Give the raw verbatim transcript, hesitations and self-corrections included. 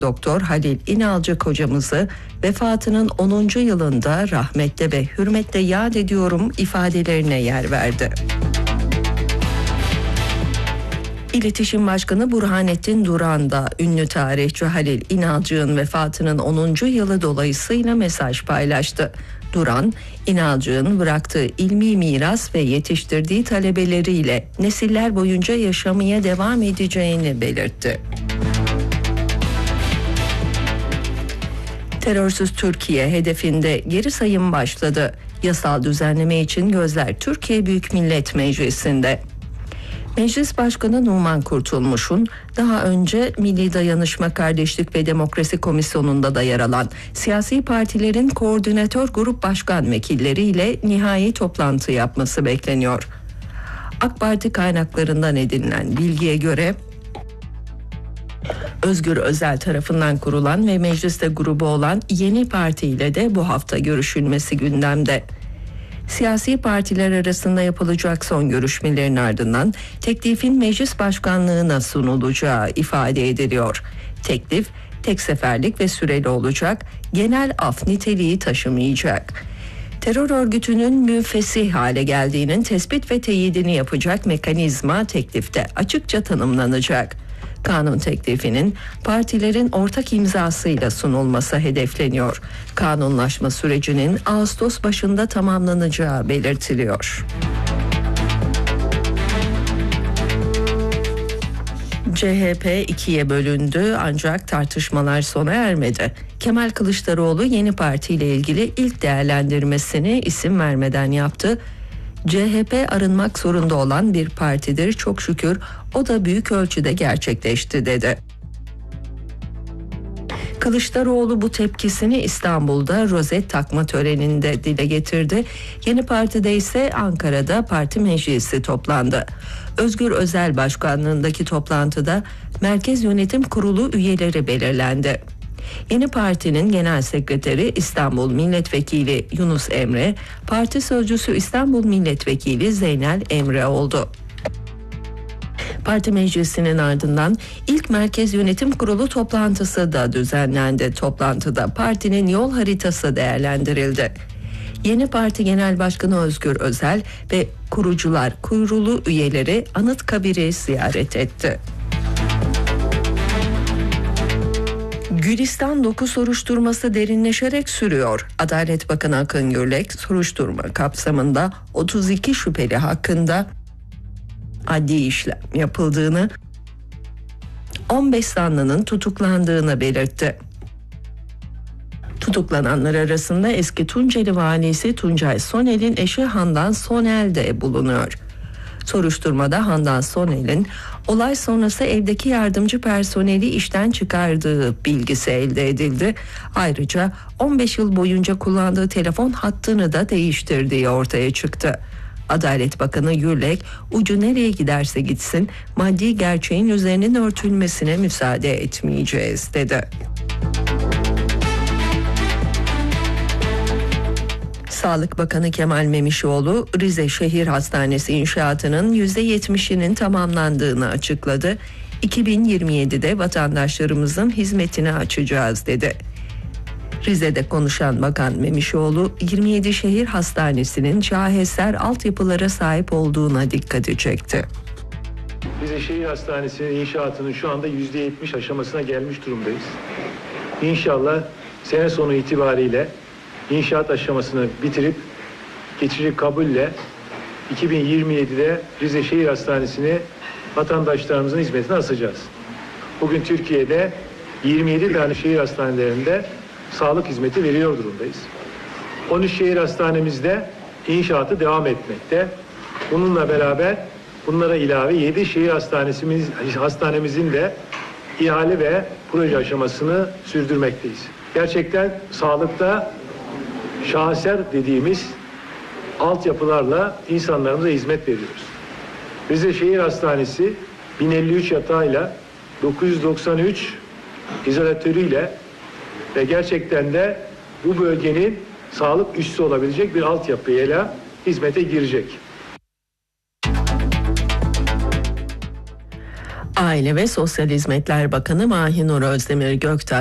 Doktor Halil İnalcık hocamızı vefatının onuncu yılında rahmetle ve hürmetle yad ediyorum ifadelerine yer verdi. İletişim Başkanı Burhanettin Duran da ünlü tarihçi Halil İnalcık'ın vefatının onuncu yılı dolayısıyla mesaj paylaştı. Duran, İnalcık'ın bıraktığı ilmi miras ve yetiştirdiği talebeleriyle nesiller boyunca yaşamaya devam edeceğini belirtti. Terörsüz Türkiye hedefinde geri sayım başladı. Yasal düzenleme için gözler Türkiye Büyük Millet Meclisi'nde. Meclis Başkanı Numan Kurtulmuş'un daha önce Milli Dayanışma, Kardeşlik ve Demokrasi Komisyonu'nda da yer alan siyasi partilerin koordinatör grup başkan vekilleriyle nihai toplantı yapması bekleniyor. AK Parti kaynaklarından edinilen bilgiye göre Özgür Özel tarafından kurulan ve mecliste grubu olan Yeni Parti ile de bu hafta görüşülmesi gündemde. Siyasi partiler arasında yapılacak son görüşmelerin ardından teklifin meclis başkanlığına sunulacağı ifade ediliyor. Teklif tek seferlik ve süreli olacak, genel af niteliği taşımayacak. Terör örgütünün müfessih hale geldiğinin tespit ve teyidini yapacak mekanizma teklifte açıkça tanımlanacak. Kanun teklifinin partilerin ortak imzasıyla sunulması hedefleniyor. Kanunlaşma sürecinin Ağustos başında tamamlanacağı belirtiliyor. C H P ikiye bölündü ancak tartışmalar sona ermedi. Kemal Kılıçdaroğlu Yeni Parti ile ilgili ilk değerlendirmesini isim vermeden yaptı. C H P arınmak zorunda olan bir partidir, çok şükür o da büyük ölçüde gerçekleşti dedi. Kılıçdaroğlu bu tepkisini İstanbul'da rozet takma töreninde dile getirdi. Yeni Parti'de ise Ankara'da parti meclisi toplandı. Özgür Özel başkanlığındaki toplantıda Merkez Yönetim Kurulu üyeleri belirlendi. Yeni Parti'nin Genel Sekreteri İstanbul Milletvekili Yunus Emre, Parti Sözcüsü İstanbul Milletvekili Zeynel Emre oldu. Parti meclisinin ardından ilk Merkez Yönetim Kurulu toplantısı da düzenlendi. Toplantıda partinin yol haritası değerlendirildi. Yeni Parti Genel Başkanı Özgür Özel ve kurucular kurulu üyeleri Anıtkabir'i ziyaret etti. Gülistan dokuz soruşturması derinleşerek sürüyor. Adalet Bakanı Akın Gürlek soruşturma kapsamında otuz iki şüpheli hakkında adli işlem yapıldığını, on beş zanlının tutuklandığını belirtti. Tutuklananlar arasında eski Tunceli valisi Tuncay Sonel'in eşi Handan Sonel de bulunuyor. Soruşturmada Handan Sonel'in olay sonrası evdeki yardımcı personeli işten çıkardığı bilgisi elde edildi. Ayrıca on beş yıl boyunca kullandığı telefon hattını da değiştirdiği ortaya çıktı. Adalet Bakanı Gürlek, ucu nereye giderse gitsin maddi gerçeğin üzerinin örtülmesine müsaade etmeyeceğiz dedi. Sağlık Bakanı Kemal Memişoğlu, Rize Şehir Hastanesi inşaatının yüzde yetmişinin tamamlandığını açıkladı. iki bin yirmi yedide vatandaşlarımızın hizmetine açacağız dedi. Rize'de konuşan Bakan Memişoğlu, yirmi yedi şehir hastanesinin şaheser altyapılara sahip olduğuna dikkati çekti. Rize Şehir Hastanesi'nin inşaatının şu anda yüzde yetmiş aşamasına gelmiş durumdayız. İnşallah sene sonu itibariyle İnşaat aşamasını bitirip geçici kabulle iki bin yirmi yedide Rize Şehir Hastanesi'ni vatandaşlarımızın hizmetine asacağız. Bugün Türkiye'de yirmi yedi tane şehir hastanelerinde sağlık hizmeti veriyor durumdayız. on üç şehir hastanemizde inşaatı devam etmekte. Bununla beraber bunlara ilave yedi şehir hastanesimiz, hastanemizin de ihale ve proje aşamasını sürdürmekteyiz. Gerçekten sağlıkta şaheser dediğimiz altyapılarla insanlarımıza hizmet veriyoruz. Rize Şehir Hastanesi bin elli üç yatağıyla, dokuz yüz doksan üç izolatörüyle ve gerçekten de bu bölgenin sağlık üssü olabilecek bir altyapıyla hizmete girecek. Aile ve Sosyal Hizmetler Bakanı Mahinur Özdemir Göktaş